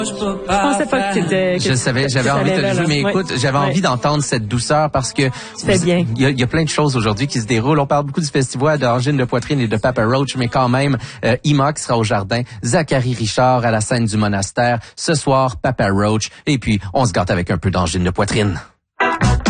Je pensais pas que c'était... Je savais, j'avais envie de le jouer, mais écoute, j'avais envie d'entendre cette douceur parce que bien. Il y a plein de choses aujourd'hui qui se déroulent. On parle beaucoup du festival d'Angine de Poitrine et de Papa Roach, mais quand même, Ima qui sera au Jardin, Zachary Richard à la scène du Monastère. Ce soir, Papa Roach. Et puis, on se gâte avec un peu d'Angine de Poitrine.